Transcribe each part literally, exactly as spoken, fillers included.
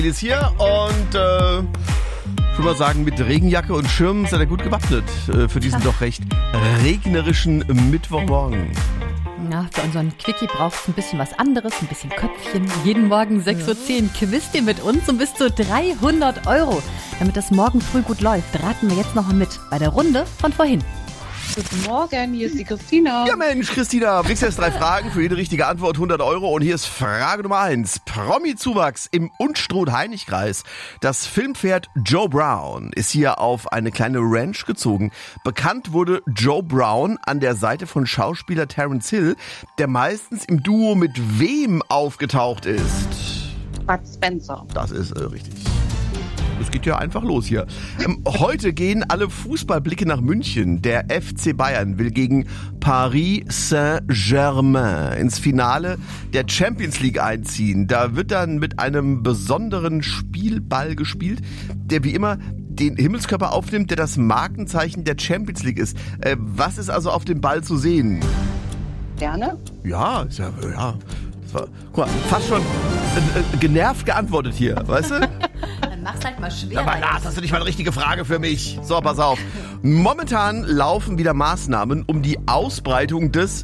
Ist hier und äh, ich würde mal sagen, mit Regenjacke und Schirm seid ihr gut gewappnet äh, für diesen doch recht regnerischen Mittwochmorgen. Ja, für unseren Quickie braucht es ein bisschen was anderes, ein bisschen Köpfchen. Jeden Morgen sechs Uhr zehn quizt ihr mit uns um bis zu dreihundert Euro. Damit das morgen früh gut läuft, raten wir jetzt noch mal mit bei der Runde von vorhin. Guten Morgen, hier ist die Christina. Ja Mensch, Christina, kriegst jetzt drei Fragen, für jede richtige Antwort hundert Euro. Und hier ist Frage Nummer eins. Promi-Zuwachs im Unstrut-Heinig-Kreis. Das Filmpferd Joe Brown ist hier auf eine kleine Ranch gezogen. Bekannt wurde Joe Brown an der Seite von Schauspieler Terence Hill, der meistens im Duo mit wem aufgetaucht ist? Bud Spencer. Das ist äh, richtig. Es geht ja einfach los hier. Ähm, heute gehen alle Fußballblicke nach München. Der F C Bayern will gegen Paris Saint-Germain ins Finale der Champions League einziehen. Da wird dann mit einem besonderen Spielball gespielt, der wie immer den Himmelskörper aufnimmt, der das Markenzeichen der Champions League ist. Äh, was ist also auf dem Ball zu sehen? Gerne. Ja, ist ja, ja. Das war, guck mal, fast schon äh, äh, genervt geantwortet hier, weißt du? Mach's halt mal schwer. Aber Lars, hast du nicht mal eine richtige Frage für mich? So, pass auf. Momentan laufen wieder Maßnahmen, um die Ausbreitung des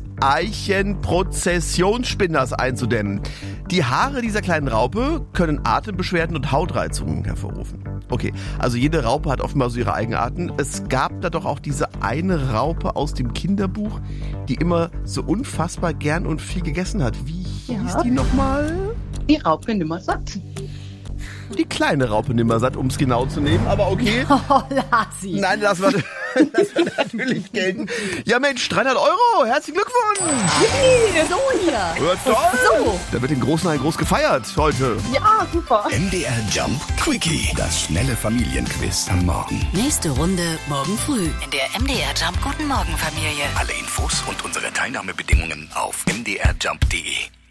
Eichenprozessionsspinners einzudämmen. Die Haare dieser kleinen Raupe können Atembeschwerden und Hautreizungen hervorrufen. Okay, also jede Raupe hat offenbar so ihre Eigenarten. Es gab da doch auch diese eine Raupe aus dem Kinderbuch, die immer so unfassbar gern und viel gegessen hat. Wie hieß Ja. die nochmal? Die Raupe nimmersatt. Die kleine Raupe Nimmersatt, um es genau zu nehmen, aber okay. Oh, Lasi. Nein, das wird, das wird natürlich gelten. Ja Mensch, dreihundert Euro, herzlichen Glückwunsch. So hier. Ja, toll. So. Da wird in Großenhain groß gefeiert heute. Ja, super. M D R Jump Quickie, das schnelle Familienquiz am Morgen. Nächste Runde morgen früh in der M D R Jump Guten Morgen Familie. Alle Infos und unsere Teilnahmebedingungen auf m d r jump punkt d e.